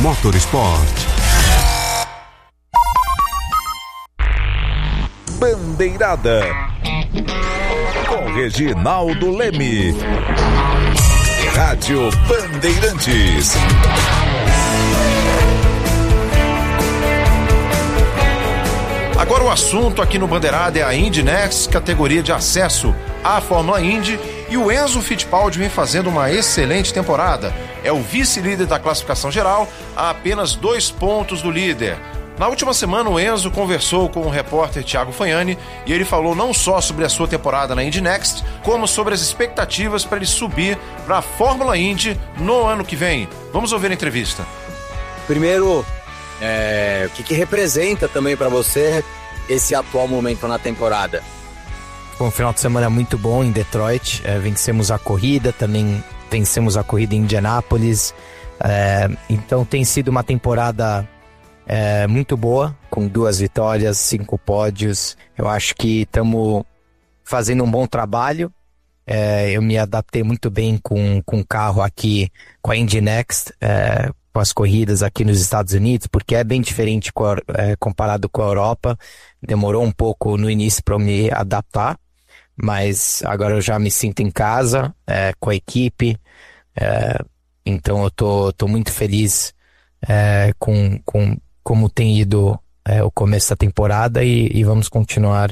Motorsport. Bandeirada com Reginaldo Leme. Rádio Bandeirantes. Agora o assunto aqui no Bandeirada é a Indy Next, categoria de acesso à Fórmula Indy, e o Enzo Fittipaldi vem fazendo uma excelente temporada. É o vice-líder da classificação geral, a apenas 2 pontos do líder. Na última semana, o Enzo conversou com o repórter Thiago Fagnani e ele falou não só sobre a sua temporada na Indy Next, como sobre as expectativas para ele subir para a Fórmula Indy no ano que vem. Vamos ouvir a entrevista. Primeiro, o que representa também para você esse atual momento na temporada? Foi um final de semana muito bom em Detroit, vencemos a corrida, também vencemos a corrida em Indianápolis, então tem sido uma temporada muito boa, com 2 vitórias, 5 pódios. Eu acho que estamos fazendo um bom trabalho. Eu me adaptei muito bem com o carro aqui, com a Indy Next, com as corridas aqui nos Estados Unidos, porque é bem diferente comparado com a Europa. Demorou um pouco no início para eu me adaptar, mas agora eu já me sinto em casa, com a equipe, então eu tô muito feliz com como tem ido o começo da temporada e vamos continuar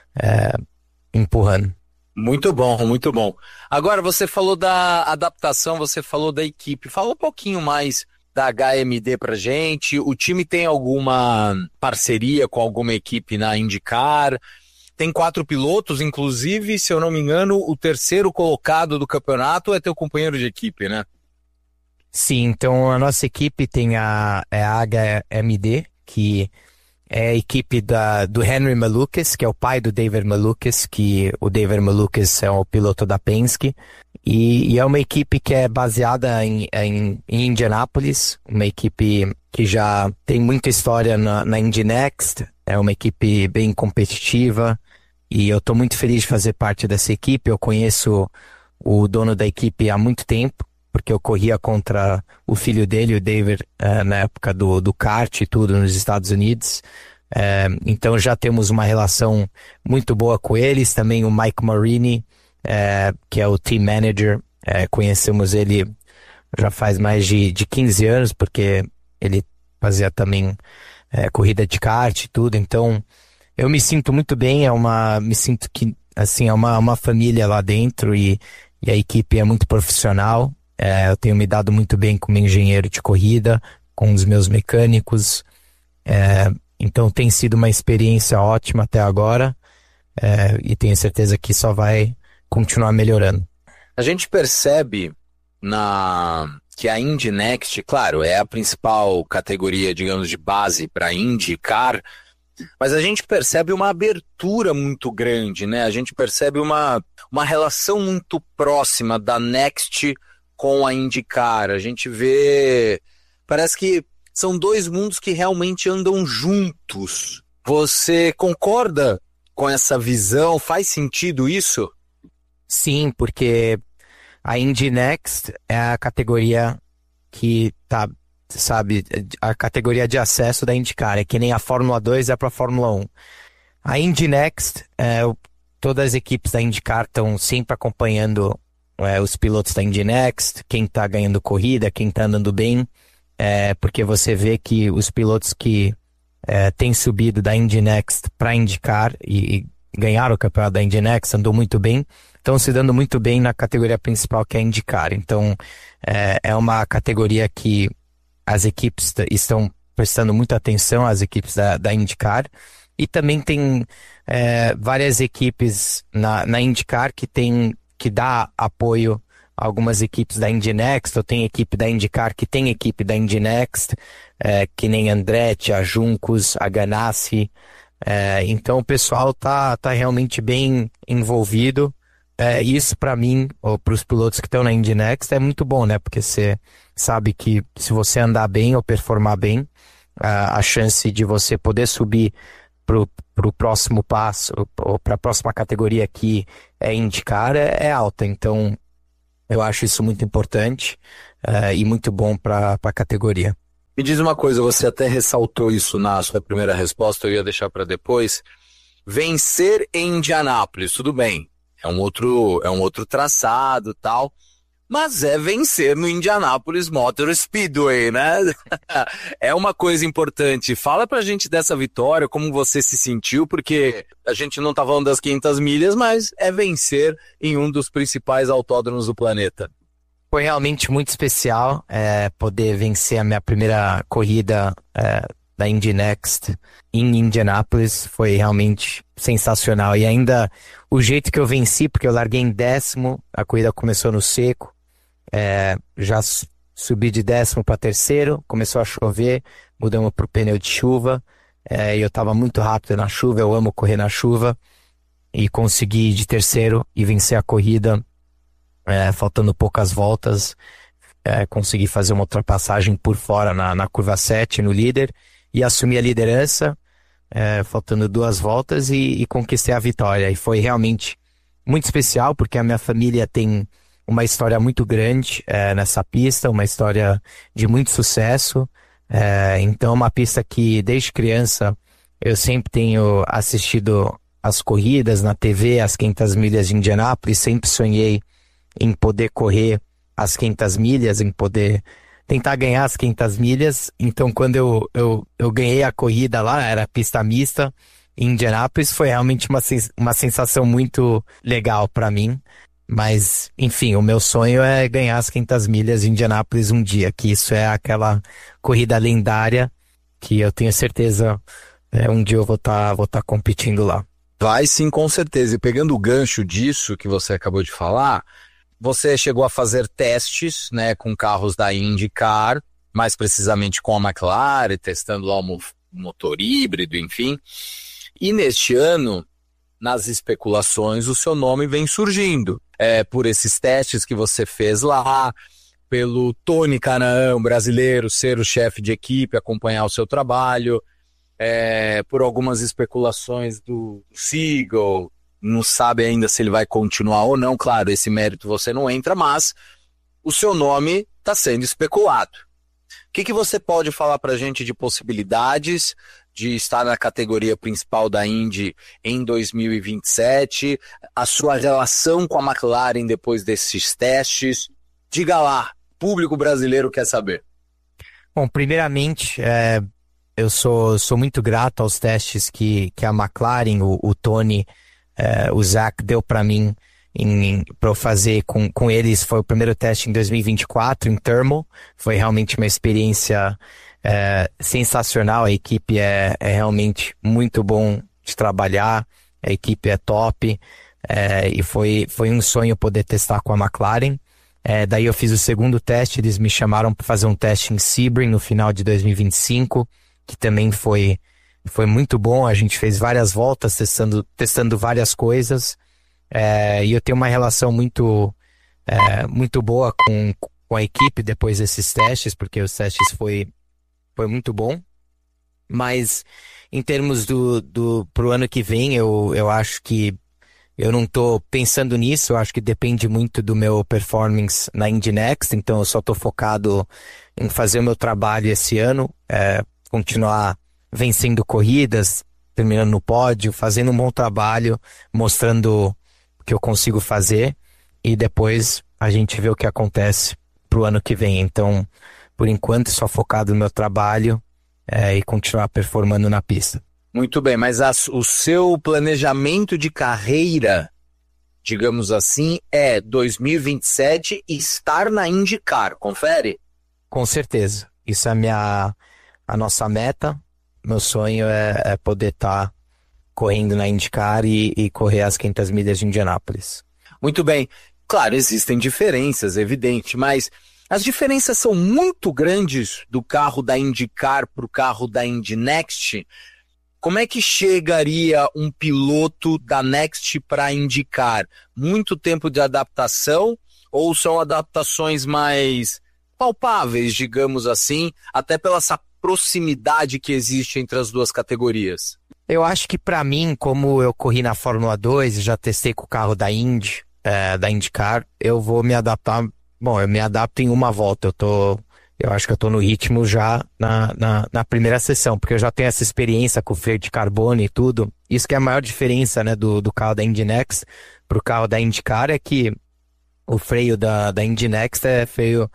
empurrando. Muito bom, muito bom. Agora, você falou da adaptação, você falou da equipe. Fala um pouquinho mais da HMD pra gente. O time tem alguma parceria com alguma equipe na IndyCar? Tem 4 pilotos, inclusive, se eu não me engano, o terceiro colocado do campeonato é teu companheiro de equipe, né? Sim, então a nossa equipe tem a HMD, que é a equipe do Henry Malukas, que é o pai do David Malukas, que o David Malukas é o piloto da Penske, e é uma equipe que é baseada em Indianápolis, uma equipe que já tem muita história na Indy Next, é uma equipe bem competitiva, e eu estou muito feliz de fazer parte dessa equipe. Eu conheço o dono da equipe há muito tempo, porque eu corria contra o filho dele, o David, na época do kart e tudo nos Estados Unidos. Então já temos uma relação muito boa com eles. Também o Mike Marini, que é o team manager, conhecemos ele já faz mais de 15 anos, porque ele fazia também corrida de kart e tudo. Então eu me sinto muito bem, me sinto que assim, é uma família lá dentro, e a equipe é muito profissional. Eu tenho me dado muito bem como engenheiro de corrida, com os meus mecânicos, então tem sido uma experiência ótima até agora, e tenho certeza que só vai continuar melhorando. A gente percebe que a Indy Next, claro, é a principal categoria, digamos, de base para a IndyCar, mas a gente percebe uma abertura muito grande, né? A gente percebe uma relação muito próxima da Next com a IndyCar. A gente vê, parece que são 2 mundos que realmente andam juntos. Você concorda com essa visão? Faz sentido isso? Sim, porque a Indy Next é a categoria que tá, sabe, a categoria de acesso da IndyCar. É que nem a Fórmula 2 é para a Fórmula 1. A Indy Next, todas as equipes da IndyCar estão sempre acompanhando os pilotos da Indy Next, quem tá ganhando corrida, quem tá andando bem, porque você vê que os pilotos que têm subido da Indy Next para IndyCar e ganharam o campeonato da Indy Next, andou muito bem, estão se dando muito bem na categoria principal, que é a IndyCar. Então é uma categoria que as equipes estão prestando muita atenção, as equipes da IndyCar, e também tem várias equipes na IndyCar que dá apoio a algumas equipes da Indy Next, ou tem equipe da IndyCar que tem equipe da Indy Next, que nem Andretti, a Juncos, a Ganassi. Então o pessoal tá realmente bem envolvido. Isso para mim, ou para os pilotos que estão na Indy Next, é muito bom, né? Porque você sabe que se você andar bem ou performar bem, a chance de você poder subir pro próximo passo, ou para a próxima categoria que é IndyCar, é alta. Então eu acho isso muito importante, e muito bom para a categoria. Me diz uma coisa, você até ressaltou isso na sua primeira resposta, eu ia deixar para depois. Vencer em Indianápolis, tudo bem, é um outro traçado, tal, mas é vencer no Indianapolis Motor Speedway, né? É uma coisa importante. Fala pra gente dessa vitória, como você se sentiu, porque a gente não tá falando das 500 milhas, mas é vencer em um dos principais autódromos do planeta. Foi realmente muito especial poder vencer a minha primeira corrida da Indy Next em Indianapolis. Foi realmente sensacional. E ainda o jeito que eu venci, porque eu larguei em 10º, a corrida começou no seco, já subi de 10º para 3º, começou a chover, mudamos para o pneu de chuva, e eu estava muito rápido na chuva, eu amo correr na chuva, e consegui ir de 3º e vencer a corrida. Faltando poucas voltas, consegui fazer uma ultrapassagem por fora na curva 7 no líder e assumi a liderança, faltando 2 voltas e conquistei a vitória. E foi realmente muito especial porque a minha família tem uma história muito grande nessa pista, uma história de muito sucesso. Então é uma pista que desde criança eu sempre tenho assistido as corridas na TV, as 500 milhas de Indianápolis, sempre sonhei em poder correr as 500 milhas, em poder tentar ganhar as 500 milhas. Então, quando eu ganhei a corrida lá, era pista mista em Indianápolis, foi realmente uma sensação muito legal para mim. Mas, enfim, o meu sonho é ganhar as 500 milhas em Indianápolis um dia, que isso é aquela corrida lendária que eu tenho certeza um dia eu vou tá competindo lá. Vai sim, com certeza. E pegando o gancho disso que você acabou de falar, você chegou a fazer testes, né, com carros da IndyCar, mais precisamente com a McLaren, testando lá o motor híbrido, enfim. E neste ano, nas especulações, o seu nome vem surgindo. Por esses testes que você fez lá, pelo Tony Kanaan, brasileiro, ser o chefe de equipe, acompanhar o seu trabalho, por algumas especulações do Seagull. Não sabe ainda se ele vai continuar ou não, claro, esse mérito você não entra, mas o seu nome está sendo especulado. O que você pode falar para a gente de possibilidades de estar na categoria principal da Indy em 2027, a sua relação com a McLaren depois desses testes? Diga lá, o público brasileiro quer saber. Bom, primeiramente, eu sou muito grato aos testes que a McLaren, o Tony, o Zach deu para mim para eu fazer com eles. Foi o primeiro teste em 2024 em Thermal. Foi realmente uma experiência sensacional. A equipe é realmente muito bom de trabalhar, a equipe é top, e foi um sonho poder testar com a McLaren. Daí eu fiz o segundo teste, eles me chamaram para fazer um teste em Sebring no final de 2025, que também foi muito bom. A gente fez várias voltas testando várias coisas, e eu tenho uma relação muito boa com a equipe depois desses testes, porque os testes foi muito bom. Mas em termos pro ano que vem, eu acho que eu não tô pensando nisso. Eu acho que depende muito do meu performance na Indy Next, então eu só tô focado em fazer o meu trabalho esse ano, continuar vencendo corridas, terminando no pódio, fazendo um bom trabalho, mostrando o que eu consigo fazer, e depois a gente vê o que acontece pro ano que vem. Então, por enquanto, só focado no meu trabalho e continuar performando na pista. Muito bem, mas o seu planejamento de carreira, digamos assim, é 2027 estar na IndyCar, confere? Com certeza. Isso é a nossa meta. Meu sonho é poder estar correndo na IndyCar e correr as 500 milhas de Indianápolis. Muito bem. Claro, existem diferenças, evidente, mas as diferenças são muito grandes do carro da IndyCar para o carro da Indy Next. Como é que chegaria um piloto da Next para a IndyCar? Muito tempo de adaptação ou são adaptações mais palpáveis, digamos assim, até pela essa proximidade que existe entre as duas categorias? Eu acho que para mim, como eu corri na Fórmula 2 e já testei com o carro da Indy, da IndyCar, eu vou me adaptar. Bom, eu me adapto em uma volta. Eu tô Eu acho que eu tô no ritmo já na primeira sessão, porque eu já tenho essa experiência com o freio de carbono e tudo. Isso que é a maior diferença, né, do carro da Indy Next pro carro da IndyCar, é que o freio da Indy Next é freio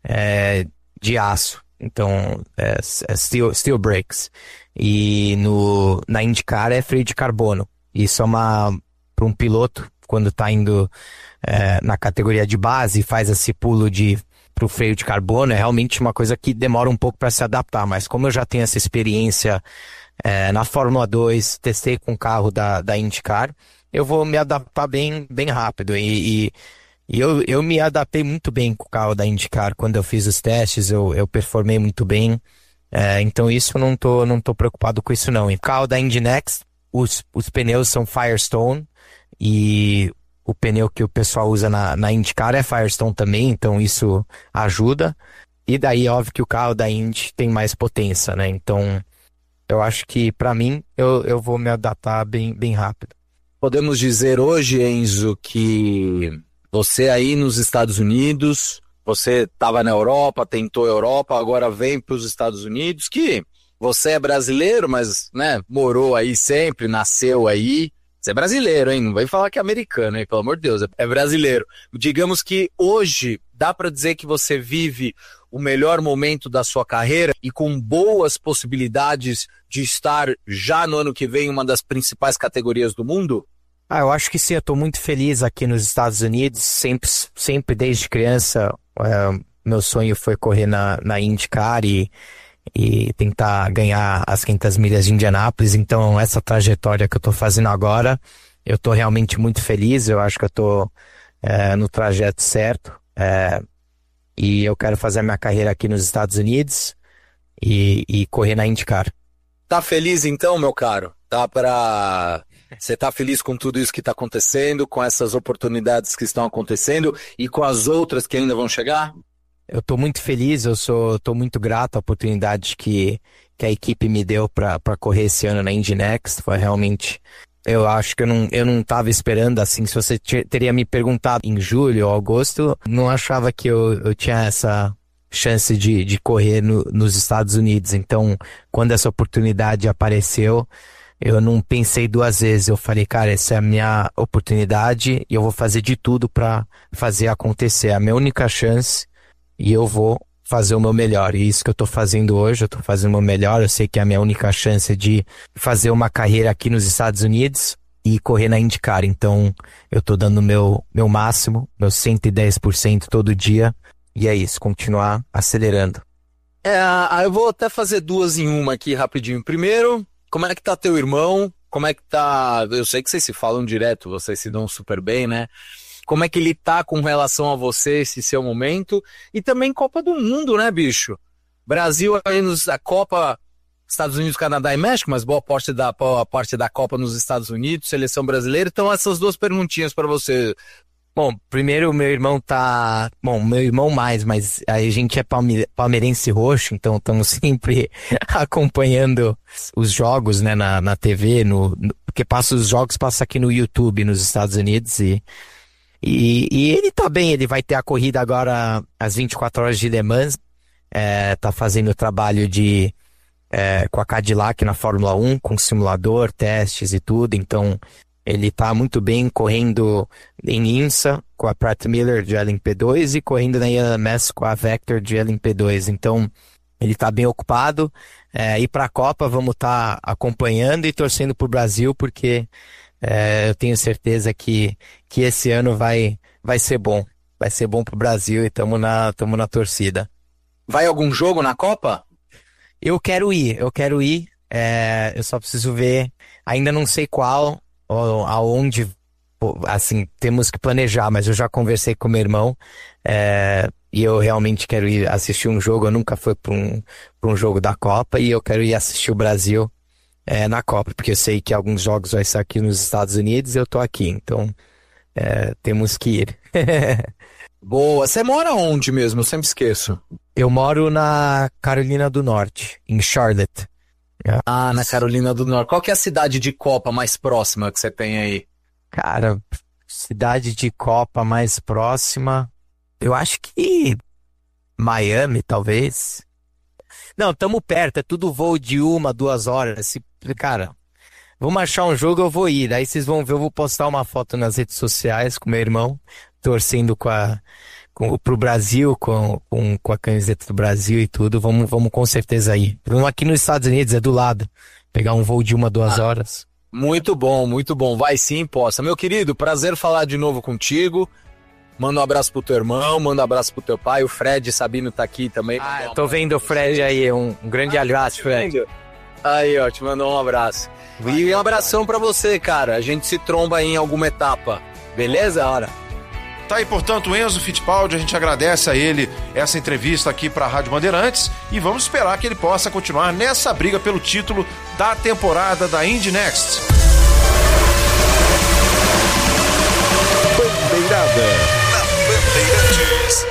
de aço. Então, é steel brakes. E na IndyCar é freio de carbono. Isso é para um piloto, quando tá indo na categoria de base, faz esse pulo pro freio de carbono, é realmente uma coisa que demora um pouco para se adaptar, mas como eu já tenho essa experiência na Fórmula 2, testei com o carro da IndyCar, eu vou me adaptar bem, bem rápido. E eu me adaptei muito bem com o carro da IndyCar. Quando eu fiz os testes, eu performei muito bem. Então isso eu não tô preocupado com isso não. E o carro da Indy Next, os pneus são Firestone, e o pneu que o pessoal usa na IndyCar é Firestone também, então isso ajuda. E daí, óbvio que o carro da Indy tem mais potência, né? Então, eu acho que, para mim, eu vou me adaptar bem, bem rápido. Podemos dizer hoje, Enzo, que você aí nos Estados Unidos, você estava na Europa, tentou a Europa, agora vem para os Estados Unidos, que você é brasileiro, mas, né, morou aí sempre, nasceu aí. Você é brasileiro, hein? Não vai falar que é americano, hein? Pelo amor de Deus, é brasileiro. Digamos que hoje dá para dizer que você vive o melhor momento da sua carreira e com boas possibilidades de estar já no ano que vem em uma das principais categorias do mundo? Eu acho que sim, eu estou muito feliz aqui nos Estados Unidos, sempre desde criança, meu sonho foi correr na IndyCar e tentar ganhar as 500 milhas de Indianápolis. Então essa trajetória que eu tô fazendo agora, eu tô realmente muito feliz, eu acho que eu tô no trajeto certo, e eu quero fazer a minha carreira aqui nos Estados Unidos e correr na IndyCar. Tá feliz então, meu caro? Você tá feliz com tudo isso que tá acontecendo, com essas oportunidades que estão acontecendo e com as outras que ainda vão chegar? Eu estou muito feliz, tô muito grato à oportunidade que a equipe me deu para correr esse ano na Indy Next. Foi realmente, eu acho que eu não estava esperando assim. Se você teria me perguntado em julho ou agosto, não achava que eu tinha essa chance de correr nos Estados Unidos. Então, quando essa oportunidade apareceu, eu não pensei duas vezes. Eu falei, cara, essa é a minha oportunidade e eu vou fazer de tudo para fazer acontecer. É a minha única chance. E eu vou fazer o meu melhor. E isso que eu tô fazendo hoje, eu tô fazendo o meu melhor. Eu sei que é a minha única chance de fazer uma carreira aqui nos Estados Unidos e correr na IndyCar. Então, eu tô dando o meu máximo, meu 110% todo dia. E é isso, continuar acelerando. Eu vou até fazer duas em uma aqui rapidinho. Primeiro, como é que tá teu irmão? Como é que tá... Eu sei que vocês se falam direto, vocês se dão super bem, né? Como é que ele tá com relação a você, esse seu momento? E também Copa do Mundo, né, bicho? Brasil aí a Copa, Estados Unidos, Canadá e México, mas boa parte da Copa nos Estados Unidos, seleção brasileira. Então essas duas perguntinhas para você. Bom, primeiro meu irmão tá... Bom, meu irmão mais, mas a gente é palmeirense roxo, então estamos sempre acompanhando os jogos, né, na TV, porque os jogos passam aqui no YouTube nos Estados Unidos e ele tá bem, ele vai ter a corrida agora às 24 horas de Le Mans, tá fazendo trabalho com a Cadillac na Fórmula 1, com simulador, testes e tudo, então ele tá muito bem correndo em IMSA com a Pratt Miller de LMP2 e correndo na IMS com a Vector de LMP2, então ele tá bem ocupado, e pra Copa vamos estar acompanhando e torcendo pro Brasil, porque eu tenho certeza que esse ano vai ser bom. Vai ser bom pro Brasil e tamo na torcida. Vai algum jogo na Copa? Eu quero ir. Eu só preciso ver, ainda não sei qual, ou aonde, assim, temos que planejar, mas eu já conversei com meu irmão, e eu realmente quero ir assistir um jogo. Eu nunca fui pra um jogo da Copa e eu quero ir assistir o Brasil na Copa, porque eu sei que alguns jogos vai ser aqui nos Estados Unidos e eu tô aqui, então temos que ir. Boa, você mora onde mesmo? Eu sempre esqueço. Eu moro na Carolina do Norte, em Charlotte. Na Carolina do Norte. Qual que é a cidade de Copa mais próxima que você tem aí? Cara, cidade de Copa mais próxima, eu acho que Miami, talvez. Não, tamo perto, é tudo voo de 1-2 horas. Cara, vamos achar um jogo, eu vou ir. Aí vocês vão ver, eu vou postar uma foto nas redes sociais com meu irmão, torcendo pro Brasil, com a camiseta do Brasil e tudo. Vamos com certeza ir. Aqui nos Estados Unidos, é do lado. Pegar um voo de 1-2 horas. Muito bom, muito bom. Vai sim, possa. Meu querido, prazer falar de novo contigo. Manda um abraço pro teu irmão, manda um abraço pro teu pai. O Fred Sabino tá aqui também. Eu tô vendo o Fred aí, um grande abraço, Fred. Aí, ó, te mandou um abraço. E um abração pra você, cara. A gente se tromba aí em alguma etapa. Beleza, hora? Tá aí, portanto, o Enzo Fittipaldi, a gente agradece a ele essa entrevista aqui para a Rádio Bandeirantes e vamos esperar que ele possa continuar nessa briga pelo título da temporada da Indy Next. Bandeirada na Bandeirantes.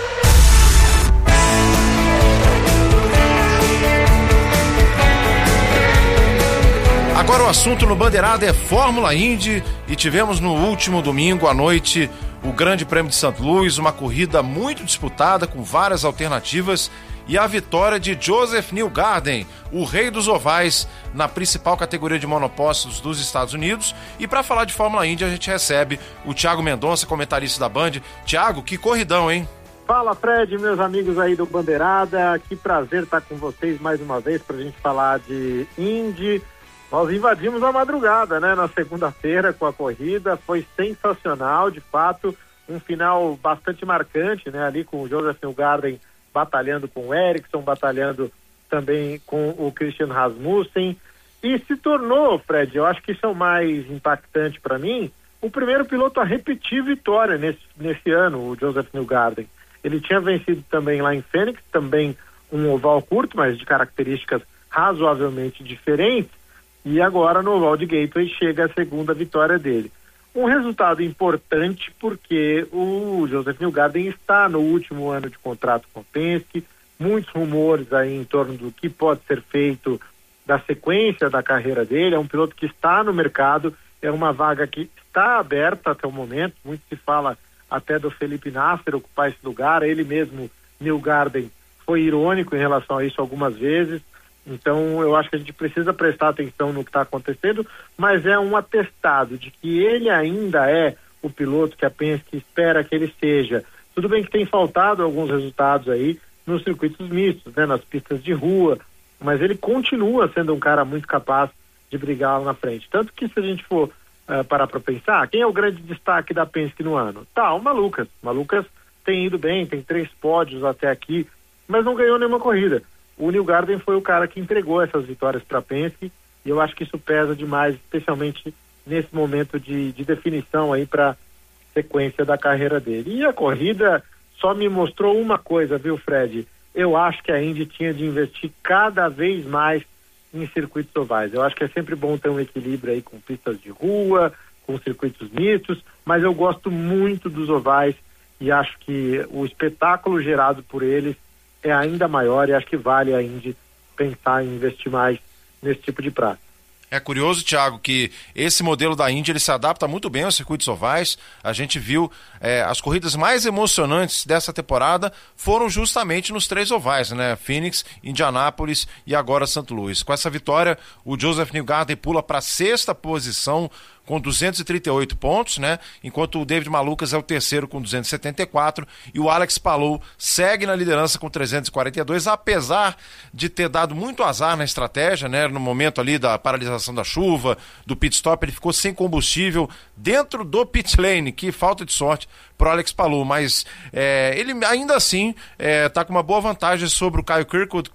Agora o assunto no Bandeirada é Fórmula Indy e tivemos no último domingo à noite o Grande Prêmio de St. Louis, uma corrida muito disputada com várias alternativas e a vitória de Joseph Newgarden, o rei dos ovais, na principal categoria de monopostos dos Estados Unidos. E para falar de Fórmula Indy a gente recebe o Thiago Mendonça, comentarista da Band. Thiago, que corridão, hein? Fala, Fred, meus amigos aí do Bandeirada, que prazer estar com vocês mais uma vez para a gente falar de Indy. Nós invadimos a madrugada, né, na segunda-feira com a corrida, foi sensacional, de fato, um final bastante marcante, né, ali com o Joseph Newgarden batalhando com o Ericsson, batalhando também com o Christian Rasmussen, e se tornou, Fred, eu acho que isso é o mais impactante para mim, o primeiro piloto a repetir vitória nesse ano, o Joseph Newgarden. Ele tinha vencido também lá em Phoenix, também um oval curto, mas de características razoavelmente diferentes, e agora no oval de Gateway chega a segunda vitória dele. Um resultado importante porque o Joseph Newgarden está no último ano de contrato com o Penske, muitos rumores aí em torno do que pode ser feito da sequência da carreira dele, é um piloto que está no mercado, é uma vaga que está aberta até o momento, muito se fala até do Felipe Nasser ocupar esse lugar, ele mesmo, Newgarden, foi irônico em relação a isso algumas vezes. Então eu acho que a gente precisa prestar atenção no que está acontecendo, mas é um atestado de que ele ainda é o piloto que a Penske espera que ele seja. Tudo bem que tem faltado alguns resultados aí nos circuitos mistos, né, nas pistas de rua, mas ele continua sendo um cara muito capaz de brigar lá na frente. Tanto que se a gente for parar para pensar, quem é o grande destaque da Penske no ano? O Malukas. Malukas tem ido bem, tem 3 pódios até aqui, mas não ganhou nenhuma corrida. O Newgarden foi o cara que entregou essas vitórias para a Penske e eu acho que isso pesa demais, especialmente nesse momento de definição aí para a sequência da carreira dele. E a corrida só me mostrou uma coisa, viu, Fred? Eu acho que a Indy tinha de investir cada vez mais em circuitos ovais. Eu acho que é sempre bom ter um equilíbrio aí com pistas de rua, com circuitos mistos, mas eu gosto muito dos ovais e acho que o espetáculo gerado por eles é ainda maior e acho que vale a Indy pensar em investir mais nesse tipo de praça. É curioso, Thiago, que esse modelo da Indy ele se adapta muito bem aos circuitos ovais. A gente viu as corridas mais emocionantes dessa temporada foram justamente nos 3 ovais, né? Phoenix, Indianápolis e agora St. Louis. Com essa vitória, o Joseph Newgarden pula para a 6ª posição com 238 pontos, né? Enquanto o David Malukas é o terceiro com 274 e o Alex Palou segue na liderança com 342, apesar de ter dado muito azar na estratégia, né? No momento ali da paralisação da chuva, do pit stop, ele ficou sem combustível dentro do pit lane, que falta de sorte pro Alex Palou, mas ele ainda assim tá com uma boa vantagem sobre o Kyle Kirkwood,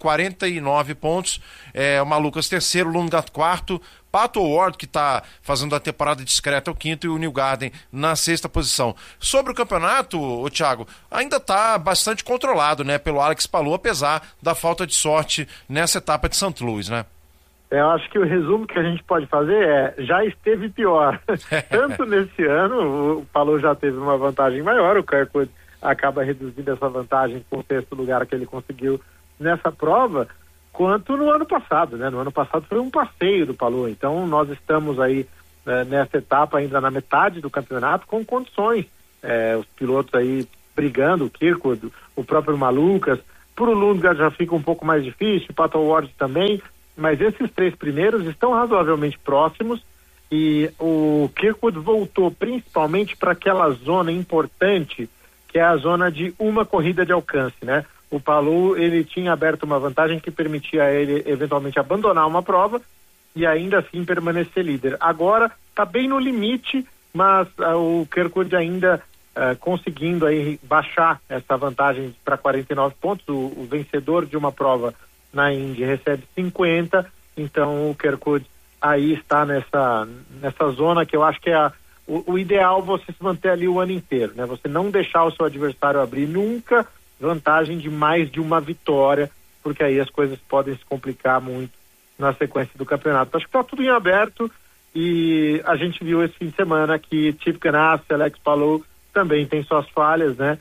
49 pontos, o Malukas terceiro, o Lundgaard quarto, Pato O'Ward, que está fazendo a temporada discreta, é o quinto, e o Newgarden na 6ª posição. Sobre o campeonato, Thiago, ainda está bastante controlado, né, pelo Alex Palou, apesar da falta de sorte nessa etapa de St. Louis, né? Eu acho que o resumo que a gente pode fazer já esteve pior. Tanto nesse ano, o Palou já teve uma vantagem maior, o Kirkwood acaba reduzindo essa vantagem com o 6º lugar que ele conseguiu nessa prova, quanto no ano passado, né? No ano passado foi um passeio do Palou, então nós estamos aí nessa etapa ainda na metade do campeonato com condições, os pilotos aí brigando, o Kirkwood, o próprio Malukas, Para o Lundgaard já fica um pouco mais difícil, Pato O'Ward também, mas esses 3 primeiros estão razoavelmente próximos e o Kirkwood voltou principalmente para aquela zona importante, que é a zona de uma corrida de alcance, né? O Palou, ele tinha aberto uma vantagem que permitia a ele eventualmente abandonar uma prova e ainda assim permanecer líder. Agora está bem no limite, mas o Kirkwood ainda conseguindo aí baixar essa vantagem para 49 pontos. O vencedor de uma prova na Indy recebe 50, então o Kirkwood aí está nessa zona que eu acho que é o ideal você se manter ali o ano inteiro, né? Você não deixar o seu adversário abrir nunca vantagem de mais de uma vitória, porque aí as coisas podem se complicar muito na sequência do campeonato. Acho que está tudo em aberto e a gente viu esse fim de semana que Chip Ganassi, Alex Palou também tem suas falhas, né?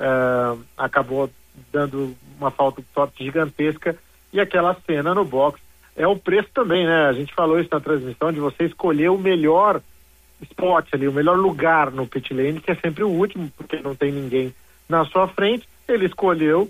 Acabou dando uma falta de sorte gigantesca e aquela cena no box é o preço também, né? A gente falou isso na transmissão, de você escolher o melhor spot ali, o melhor lugar no pit lane, que é sempre o último, porque não tem ninguém na sua frente. Ele escolheu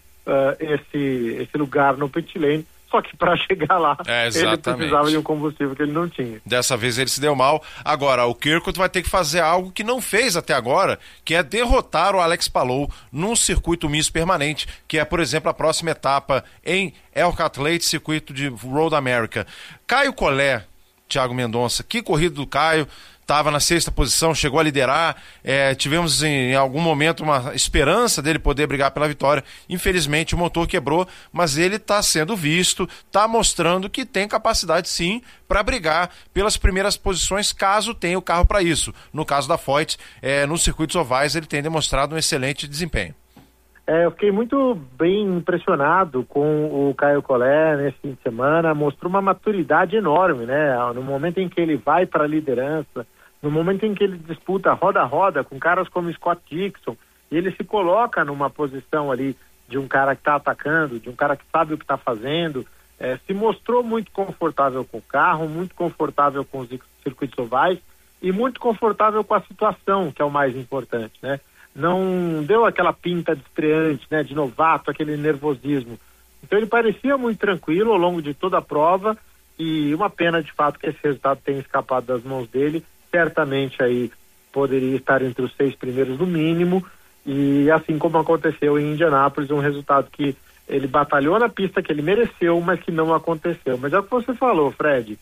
esse lugar no pit lane, só que para chegar lá ele precisava de um combustível que ele não tinha. Dessa vez ele se deu mal. Agora, o Kirkwood vai ter que fazer algo que não fez até agora, que é derrotar o Alex Palou num circuito misto permanente, que é, por exemplo, a próxima etapa em Elkhart Lake, circuito de Road America. Caio Collet, Thiago Mendonça, que corrida do Caio, estava na 6ª posição, chegou a liderar, tivemos em algum momento uma esperança dele poder brigar pela vitória. Infelizmente o motor quebrou, mas ele está sendo visto, está mostrando que tem capacidade sim para brigar pelas primeiras posições, caso tenha o carro para isso. No caso da Foyt, nos circuitos ovais ele tem demonstrado um excelente desempenho. Eu fiquei muito bem impressionado com o Caio Collet nesse fim de semana, mostrou uma maturidade enorme, né? No momento em que ele vai para a liderança, no momento em que ele disputa roda a roda com caras como Scott Dixon, ele se coloca numa posição ali de um cara que está atacando, de um cara que sabe o que está fazendo, se mostrou muito confortável com o carro, muito confortável com os circuitos ovais e muito confortável com a situação, que é o mais importante, né? Não deu aquela pinta de estreante, né, de novato, aquele nervosismo. Então ele parecia muito tranquilo ao longo de toda a prova e uma pena de fato que esse resultado tenha escapado das mãos dele. Certamente aí poderia estar entre os 6 primeiros no mínimo e assim como aconteceu em Indianápolis, um resultado que ele batalhou na pista, que ele mereceu, mas que não aconteceu. Mas é o que você falou, Fred,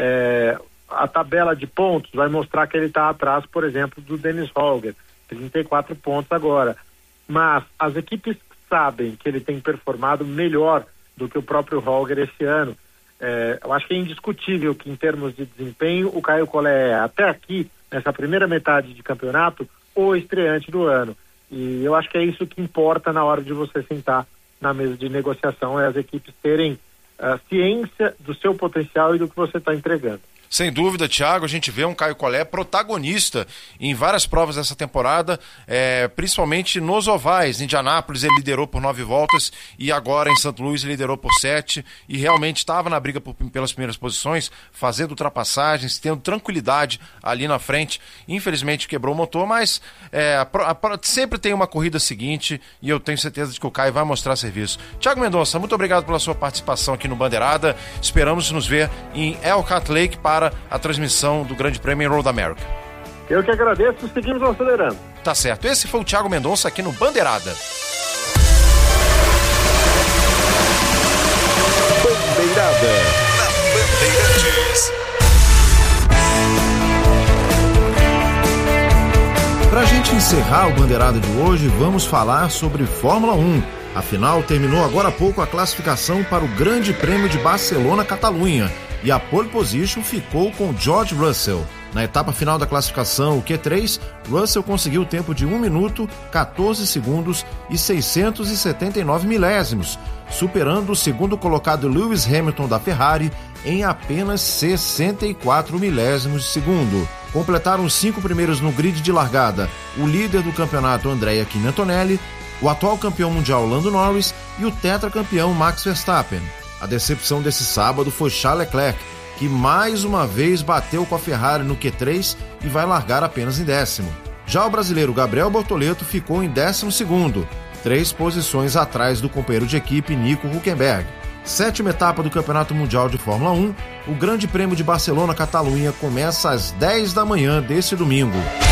a tabela de pontos vai mostrar que ele está atrás, por exemplo, do Dennis Hauger, 34 pontos agora, mas as equipes sabem que ele tem performado melhor do que o próprio Hauger esse ano. Eu acho que é indiscutível que em termos de desempenho o Caio Collet até aqui, nessa primeira metade de campeonato, o estreante do ano, e eu acho que é isso que importa na hora de você sentar na mesa de negociação, é as equipes terem ciência do seu potencial e do que você está entregando. Sem dúvida, Thiago, a gente vê um Caio Collet protagonista em várias provas dessa temporada, principalmente nos ovais. Em Indianápolis ele liderou por 9 voltas e agora em St. Louis ele liderou por 7 e realmente estava na briga pelas primeiras posições, fazendo ultrapassagens, tendo tranquilidade ali na frente. Infelizmente quebrou o motor, mas sempre tem uma corrida seguinte e eu tenho certeza de que o Caio vai mostrar serviço. Thiago Mendonça, muito obrigado pela sua participação aqui no Bandeirada. Esperamos nos ver em Elkhart Lake para a transmissão do Grande Prêmio em Road America. Eu que agradeço, seguimos acelerando. Tá certo, esse foi o Thiago Mendonça aqui no Bandeirada. Bandeirada na Bandeirantes. Pra gente encerrar o Bandeirada de hoje, vamos falar sobre Fórmula 1. Afinal, terminou agora há pouco a classificação para o Grande Prêmio de Barcelona-Catalunha. E a pole position ficou com George Russell. Na etapa final da classificação, o Q3, Russell conseguiu o tempo de 1 minuto, 14 segundos e 679 milésimos, superando o segundo colocado Lewis Hamilton da Ferrari em apenas 64 milésimos de segundo. Completaram os 5 primeiros no grid de largada o líder do campeonato Andrea Kimi Antonelli, o atual campeão mundial Lando Norris e o tetracampeão Max Verstappen. A decepção desse sábado foi Charles Leclerc, que mais uma vez bateu com a Ferrari no Q3 e vai largar apenas em 10º. Já o brasileiro Gabriel Bortoleto ficou em 12º. 3 posições atrás do companheiro de equipe Nico Hülkenberg. 7ª etapa do Campeonato Mundial de Fórmula 1, o Grande Prêmio de Barcelona-Catalunha começa às 10 da manhã desse domingo.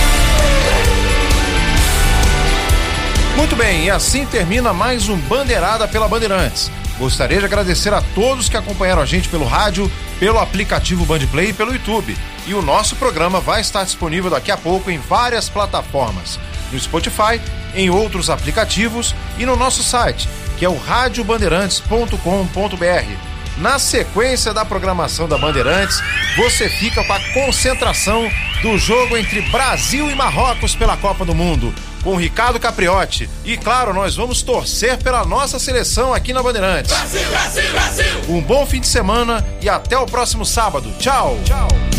Muito bem, e assim termina mais um Bandeirada pela Bandeirantes. Gostaria de agradecer a todos que acompanharam a gente pelo rádio, pelo aplicativo Bandplay e pelo YouTube. E o nosso programa vai estar disponível daqui a pouco em várias plataformas, no Spotify, em outros aplicativos e no nosso site, que é o radiobandeirantes.com.br. Na sequência da programação da Bandeirantes, você fica com a concentração do jogo entre Brasil e Marrocos pela Copa do Mundo, com Ricardo Capriotti. E claro, nós vamos torcer pela nossa seleção aqui na Bandeirantes. Brasil, Brasil, Brasil! Um bom fim de semana e até o próximo sábado. Tchau! Tchau!